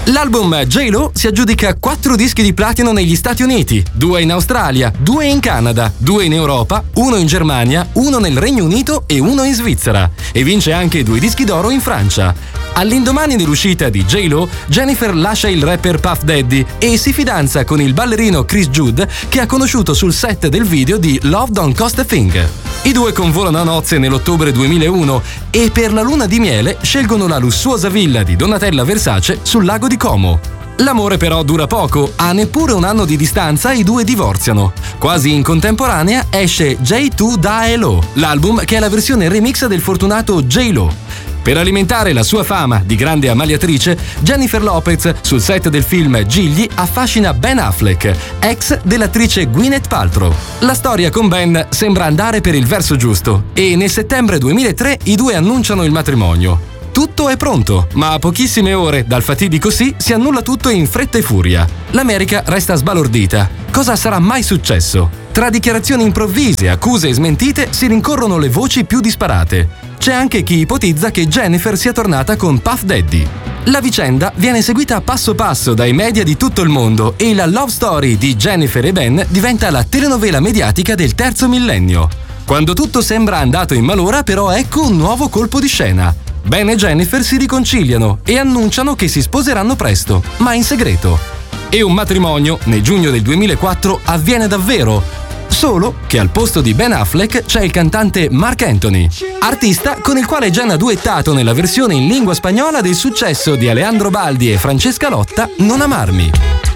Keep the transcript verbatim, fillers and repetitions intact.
L'album J-Lo si aggiudica quattro dischi di platino negli Stati Uniti, due in Australia, due in Canada, due in Europa, uno in Germania, uno nel Regno Unito e uno in Svizzera, e vince anche due dischi d'oro in Francia. All'indomani dell'uscita di J-Lo, Jennifer lascia il rapper Puff Daddy e si fidanza con il ballerino Chris Jude, che ha conosciuto sul set del video di Love Don't Cost a Thing. I due convolano a nozze nell'ottobre duemilauno e per la luna di miele scelgono la lussuosa villa di Donatella Versace sul lago di Como. L'amore però dura poco, a neppure un anno di distanza i due divorziano. Quasi in contemporanea esce J due Da Elo, l'album che è la versione remix del fortunato J-Lo. Per alimentare la sua fama di grande ammaliatrice, Jennifer Lopez, sul set del film Gigli, affascina Ben Affleck, ex dell'attrice Gwyneth Paltrow. La storia con Ben sembra andare per il verso giusto e nel settembre duemilatré i due annunciano il matrimonio. Tutto è pronto, ma a pochissime ore dal fatidico sì si annulla tutto in fretta e furia. L'America resta sbalordita. Cosa sarà mai successo? Tra dichiarazioni improvvise, accuse e smentite si rincorrono le voci più disparate. C'è anche chi ipotizza che Jennifer sia tornata con Puff Daddy. La vicenda viene seguita passo passo dai media di tutto il mondo e la love story di Jennifer e Ben diventa la telenovela mediatica del terzo millennio. Quando tutto sembra andato in malora, però ecco un nuovo colpo di scena. Ben e Jennifer si riconciliano e annunciano che si sposeranno presto, ma in segreto. E un matrimonio, nel giugno del duemilaquattro, avviene davvero. Solo che al posto di Ben Affleck c'è il cantante Marc Anthony, artista con il quale Jen ha duettato nella versione in lingua spagnola del successo di Alejandro Baldi e Francesca Lotta Non amarmi.